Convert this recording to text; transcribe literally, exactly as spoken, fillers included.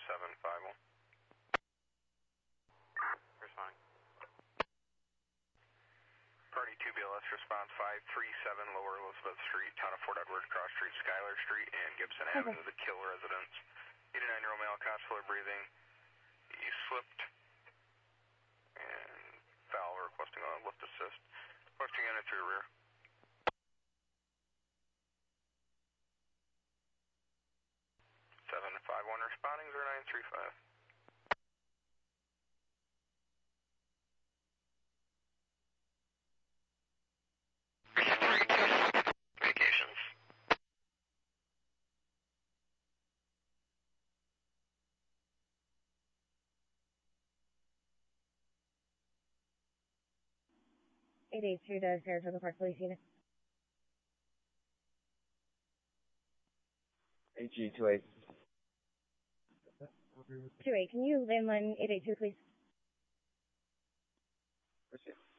seven five one. Responding. Party two B L S response five three seven, Lower Elizabeth Street, Town of Fort Edward, Cross Street, Schuyler Street, and Gibson Okay. Avenue, the Kill residence. eighty-nine-year-old male, consular breathing. He slipped and fell, requesting a lift assist. Requesting unit to your rear. seven five one responding, zero nine three five. Communications. eight eight two to Saratoga Park Police Unit. A G two eight. two eight, can you landline eight eight two, please? Proceed.